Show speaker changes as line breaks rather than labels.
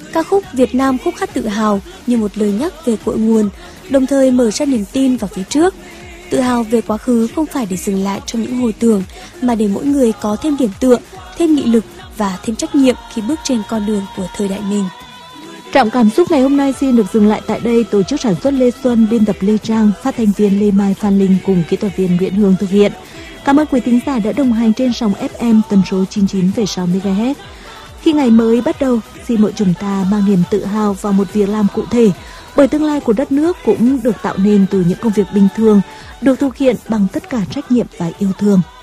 Ca khúc Việt Nam khúc hát tự hào như một lời nhắc về cội nguồn, đồng thời mở ra niềm tin vào phía trước. Tự hào về quá khứ không phải để dừng lại trong những hồi tưởng, mà để mỗi người có thêm điểm tựa, thêm nghị lực và thêm trách nhiệm khi bước trên con đường của thời đại mình.
Trọng cảm xúc ngày hôm nay xin được dừng lại tại đây. Tổ chức sản xuất Lê Xuân, biên tập Lê Trang, phát thanh viên Lê Mai, Phan Linh cùng kỹ thuật viên Nguyễn Hương thực hiện. Cảm ơn quý thính giả đã đồng hành trên sóng FM tần số 99,6 MHz. Khi ngày mới bắt đầu, xin mỗi chúng ta mang niềm tự hào vào một việc làm cụ thể, bởi tương lai của đất nước cũng được tạo nên từ những công việc bình thường, được thực hiện bằng tất cả trách nhiệm và yêu thương.